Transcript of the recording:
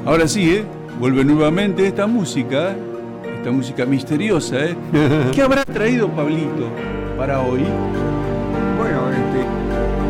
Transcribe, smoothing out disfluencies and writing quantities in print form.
Ahora sí, vuelve nuevamente esta música misteriosa, ¿Qué habrá traído Pablito para hoy? Bueno,